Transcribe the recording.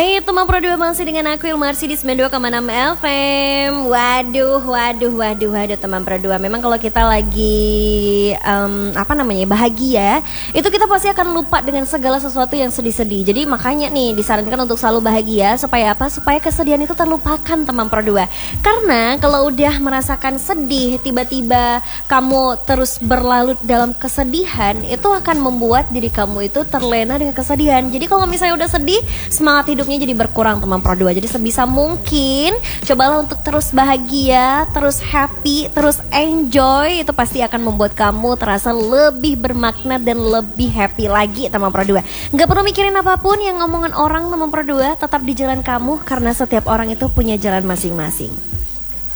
Hai teman Pro 2, masih dengan aku Ilmarsi di 92,6 FM. Waduh teman Pro 2. Memang kalau kita lagi bahagia, itu kita pasti akan lupa dengan segala sesuatu yang sedih-sedih. Jadi makanya nih disarankan untuk selalu bahagia supaya apa? Supaya kesedihan itu terlupakan teman Pro 2. Karena kalau udah merasakan sedih, tiba-tiba kamu terus berlarut dalam kesedihan, itu akan membuat diri kamu itu terlena dengan kesedihan. Jadi kalau misalnya udah sedih, semangat hidupnya jadi berkurang teman Pro 2. Jadi sebisa mungkin cobalah untuk terus bahagia, terus happy, terus enjoy. Itu pasti akan membuat kamu terasa lebih bermakna dan lebih happy lagi teman Pro 2. Gak perlu mikirin apapun yang ngomongan orang teman Pro 2. Tetap di jalan kamu, karena setiap orang itu punya jalan masing-masing.